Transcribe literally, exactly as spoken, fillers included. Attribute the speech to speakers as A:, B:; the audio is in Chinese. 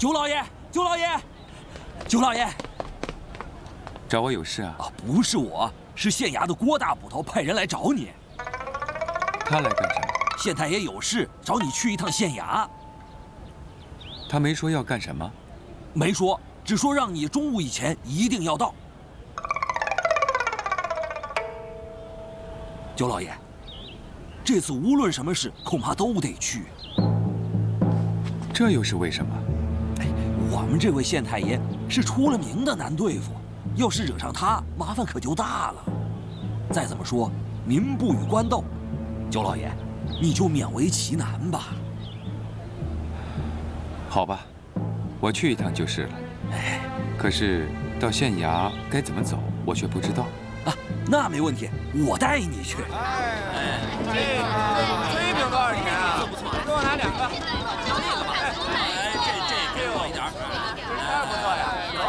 A: 九老爷，九老爷，九老爷，
B: 找我有事啊？
A: 啊，不是我，是县衙的郭大捕头派人来找你。
B: 他来干什么？
A: 县太爷有事找你去一趟县衙。
B: 他没说要干什么？
A: 没说，只说让你中午以前一定要到。九老爷，这次无论什么事，恐怕都得去。
B: 这又是为什么？
A: 哎，我们这位县太爷是出了名的难对付，要是惹上他，麻烦可就大了。再怎么说，民不与官斗，九老爷，你就勉为其难吧。
B: 好吧，我去一趟就是了。
A: 哎，
B: 可是到县衙该怎么走，我却不知道。
A: 啊，那没问题，我带你去。
C: 哎，这个炊饼多少钱啊？这不错，给我拿两个。